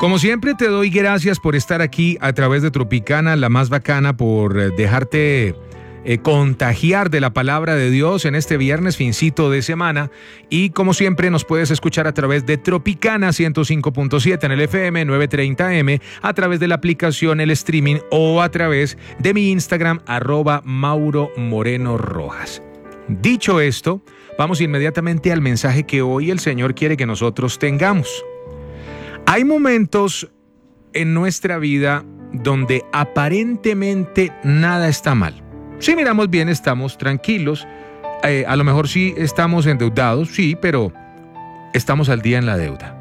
Como siempre, te doy gracias por estar aquí a través de Tropicana, la más bacana, por dejarte contagiar de la palabra de Dios en este viernes fincito de semana. Y como siempre, nos puedes escuchar a través de Tropicana 105.7 en el FM 930M, a través de la aplicación, el streaming o a través de mi Instagram @MauroMorenoRojas. Dicho esto, vamos inmediatamente al mensaje que hoy el Señor quiere que nosotros tengamos. Hay momentos en nuestra vida donde aparentemente nada está mal. Si miramos bien, estamos tranquilos. A lo mejor sí estamos endeudados, sí, pero estamos al día en la deuda.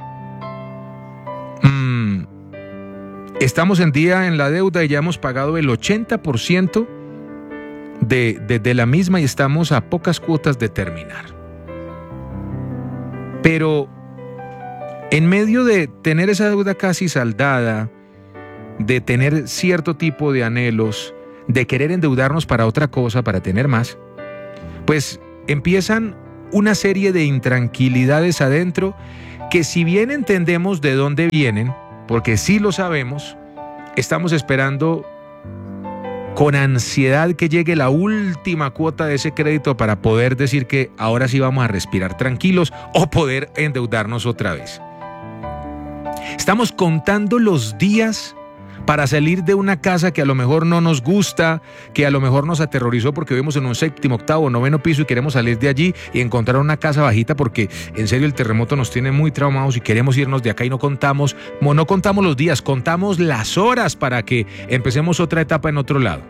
Estamos en día en la deuda y ya hemos pagado el 80% de la misma y estamos a pocas cuotas de terminar. Pero en medio de tener esa deuda casi saldada, de tener cierto tipo de anhelos, de querer endeudarnos para otra cosa, para tener más, pues empiezan una serie de intranquilidades adentro que, si bien entendemos de dónde vienen, porque sí lo sabemos, estamos esperando con ansiedad que llegue la última cuota de ese crédito para poder decir que ahora sí vamos a respirar tranquilos o poder endeudarnos otra vez. Estamos contando los días para salir de una casa que a lo mejor no nos gusta, que a lo mejor nos aterrorizó porque vivimos en un 7º, 8º, 9º piso y queremos salir de allí y encontrar una casa bajita porque en serio el terremoto nos tiene muy traumados y queremos irnos de acá y no contamos los días, contamos las horas para que empecemos otra etapa en otro lado.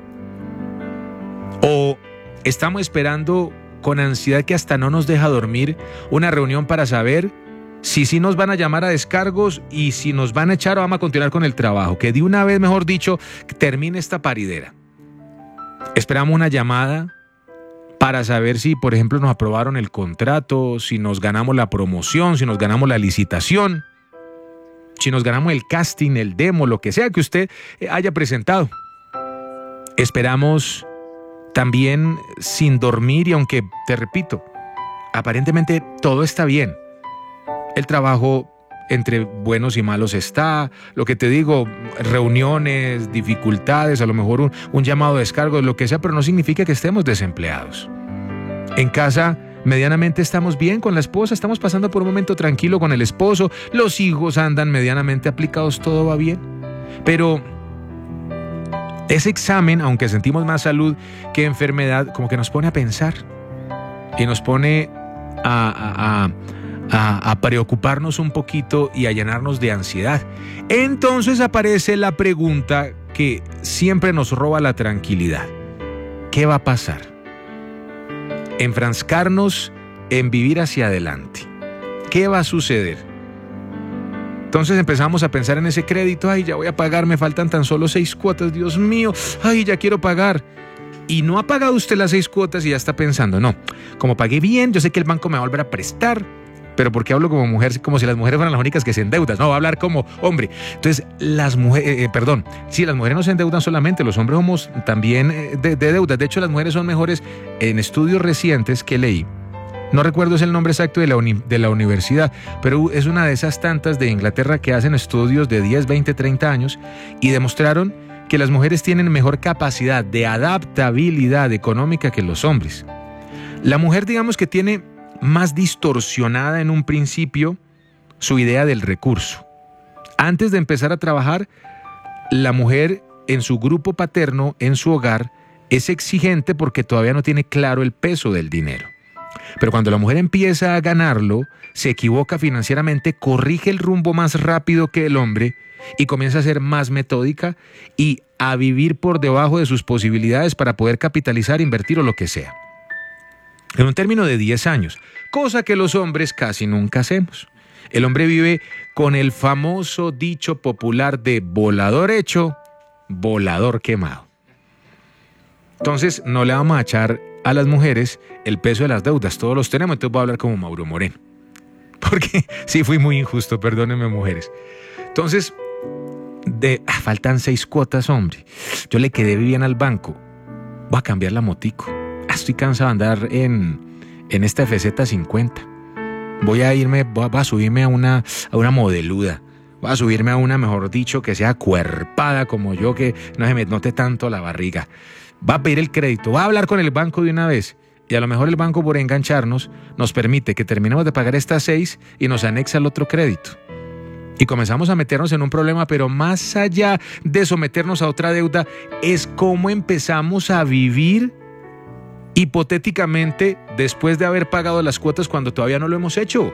O estamos esperando con ansiedad, que hasta no nos deja dormir, una reunión para saber si sí nos van a llamar a descargos y si nos van a echar o vamos a continuar con el trabajo. Que de una vez, mejor dicho, termine esta paridera. Esperamos una llamada para saber si, por ejemplo, nos aprobaron el contrato, si nos ganamos la promoción, si nos ganamos la licitación, si nos ganamos el casting, el demo, lo que sea que usted haya presentado. Esperamos también sin dormir y, aunque, te repito, aparentemente todo está bien. El trabajo entre buenos y malos está, lo que te digo, reuniones, dificultades, a lo mejor un llamado de descargo, lo que sea, pero no significa que estemos desempleados. En casa, medianamente estamos bien con la esposa, estamos pasando por un momento tranquilo con el esposo, los hijos andan medianamente aplicados, todo va bien. Pero ese examen, aunque sentimos más salud que enfermedad, como que nos pone a pensar y nos pone a preocuparnos un poquito y a llenarnos de ansiedad. Entonces aparece la pregunta que siempre nos roba la tranquilidad. ¿Qué va a pasar? Enfrascarnos en vivir hacia adelante. ¿Qué va a suceder? Entonces empezamos a pensar en ese crédito. Ay, ya voy a pagar, me faltan tan solo 6 cuotas, Dios mío. Ay, ya quiero pagar. Y no ha pagado usted las 6 cuotas y ya está pensando, no, como pagué bien, yo sé que el banco me va a volver a prestar. Pero ¿por qué hablo como mujer? Como si las mujeres fueran las únicas que se endeudan. No, voy a hablar como hombre. Entonces, las mujeres, sí, las mujeres no se endeudan solamente, los hombres somos también de deudas. De hecho, las mujeres son mejores en estudios recientes que leí. No recuerdo el nombre exacto de la universidad, pero es una de esas tantas de Inglaterra que hacen estudios de 10, 20, 30 años y demostraron que las mujeres tienen mejor capacidad de adaptabilidad económica que los hombres. La mujer, digamos que tiene más distorsionada en un principio su idea del recurso. Antes de empezar a trabajar, la mujer en su grupo paterno, en su hogar, es exigente porque todavía no tiene claro el peso del dinero. Pero cuando la mujer empieza a ganarlo, se equivoca financieramente, corrige el rumbo más rápido que el hombre y comienza a ser más metódica y a vivir por debajo de sus posibilidades para poder capitalizar, invertir o lo que sea. En un término de 10 años, cosa que los hombres casi nunca hacemos. El hombre vive con el famoso dicho popular de volador hecho, volador quemado. Entonces, no le vamos a echar a las mujeres el peso de las deudas, todos los tenemos, entonces voy a hablar como Mauro Moreno. Porque sí fui muy injusto, perdónenme, mujeres. Entonces, faltan 6 cuotas, hombre. Yo le quedé bien al banco. Voy a cambiar la motico. Estoy cansado de andar en esta FZ50. Voy a subirme a una modeluda. Voy a subirme a una, mejor dicho, que sea cuerpada como yo, que no se me note tanto la barriga. Va a pedir el crédito, va a hablar con el banco de una vez. Y a lo mejor el banco, por engancharnos, nos permite que terminemos de pagar estas 6 y nos anexa el otro crédito. Y comenzamos a meternos en un problema, pero más allá de someternos a otra deuda, es cómo empezamos a vivir hipotéticamente después de haber pagado las cuotas cuando todavía no lo hemos hecho.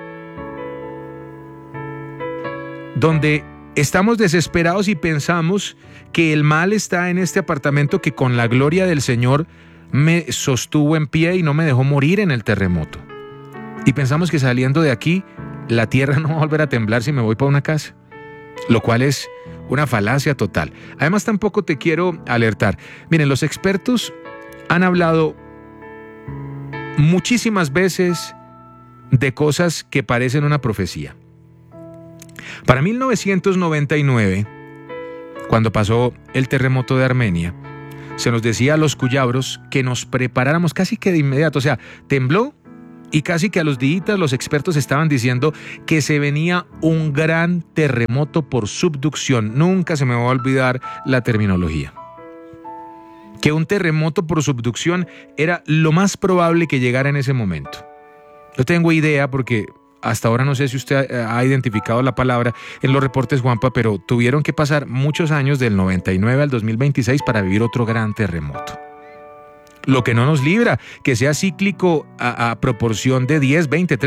Donde estamos desesperados y pensamos que el mal está en este apartamento que con la gloria del Señor me sostuvo en pie y no me dejó morir en el terremoto. Y pensamos que saliendo de aquí, la tierra no va a volver a temblar si me voy para una casa, lo cual es una falacia total. Además, tampoco te quiero alertar. Miren, los expertos han hablado muchísimas veces de cosas que parecen una profecía. Para 1999, cuando pasó el terremoto de Armenia, se nos decía a los cuyabros que nos preparáramos casi que de inmediato. O sea, tembló y casi que a los días los expertos estaban diciendo que se venía un gran terremoto por subducción. Nunca se me va a olvidar la terminología. Que un terremoto por subducción era lo más probable que llegara en ese momento. No tengo idea porque hasta ahora no sé si usted ha identificado la palabra en los reportes, Juanpa, pero tuvieron que pasar muchos años del 99 al 2026 para vivir otro gran terremoto. Lo que no nos libra, que sea cíclico a proporción de 10, 20, 30.